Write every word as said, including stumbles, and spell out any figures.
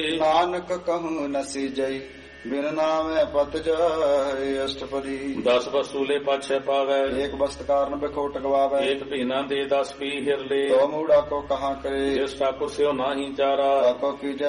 ਨਾਨਕ ਕਹੂੰ ਨਸੀ ਜਈ ਬਿਨ ਨਾਮੈ ਪਤ ਜਾਏ ਅਸ਼ਟਪਦੀ। ਦਸ ਵਸੂਲੇ ਪਾਛੈ ਪਾਵੈ ਏਕ ਬਸਤ ਕਾਰਨ ਬਿਖੋਟ ਗਵਾਵੈ। ਏਕ ਭੀਨਾ ਦੇ ਦਸ ਪੀ ਹਿਰਲੇ ਤੋ ਮੂੜਾ ਕੋ ਕਹਾਂ ਕਰੇ ਜਿਸ ਠਾਕੁਰ ਸਿਓ ਨਾਹੀ ਚਾਰਾ। ਆਕੋ ਕੀਜੈ